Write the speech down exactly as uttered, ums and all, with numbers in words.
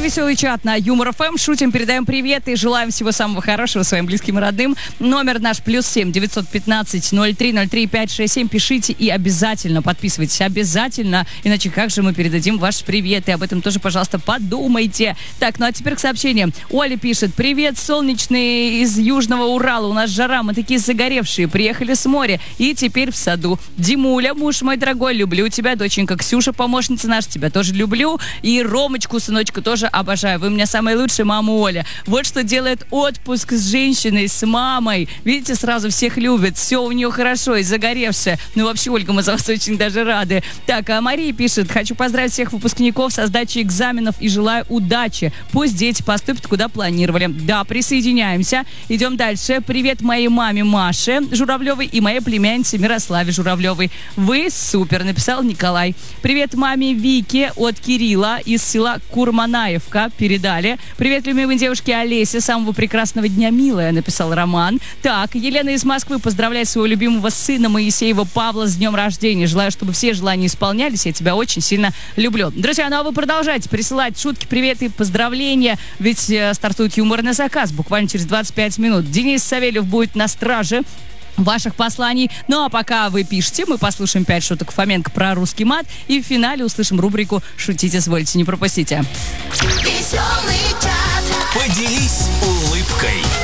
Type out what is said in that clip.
Это веселый чат на Юмор ФМ. Шутим, передаем привет и желаем всего самого хорошего своим близким и родным. Номер наш плюс семь девятьсот пятнадцать ноль три ноль три пять шесть семь. Пишите и обязательно подписывайтесь. Обязательно. Иначе как же мы передадим ваши приветы? Об этом тоже, пожалуйста, подумайте. Так, ну а теперь к сообщениям. Оля пишет. Привет, солнечные из Южного Урала. У нас жара, мы такие загоревшие. Приехали с моря и теперь в саду. Димуля, муж мой дорогой, люблю тебя. Доченька Ксюша, помощница наша, тебя тоже люблю. И Ромочку, сыночку, тоже обожаю. Вы у меня самая лучшая мама Оля. Вот что делает отпуск с женщиной, с мамой. Видите, сразу всех любит. Все у нее хорошо и загоревшее. Ну вообще, Ольга, мы за вас очень даже рады. Так, а Мария пишет. Хочу поздравить всех выпускников со сдачей экзаменов и желаю удачи. Пусть дети поступят, куда планировали. Да, присоединяемся. Идем дальше. Привет моей маме Маше Журавлевой и моей племяннице Мирославе Журавлевой. Вы супер, написал Николай. Привет маме Вике от Кирилла из села Курманаевка. Передали. Привет любимой девушке Олесе. Самого прекрасного дня, милая, написал Роман. Так, Елена из Москвы поздравляет своего любимого сына Моисеева Павла с днем рождения. Желаю, чтобы все желания исполнялись. Я тебя очень сильно люблю. Друзья, ну а вы продолжайте присылать шутки, приветы, поздравления. Ведь э, стартует юморный заказ буквально через двадцать пять минут. Денис Савельев будет на страже ваших посланий. Ну а пока вы пишете, мы послушаем пять шуток Фоменко про русский мат и в финале услышим рубрику «Шутите, извольте, не пропустите». Веселый чат. Поделись улыбкой.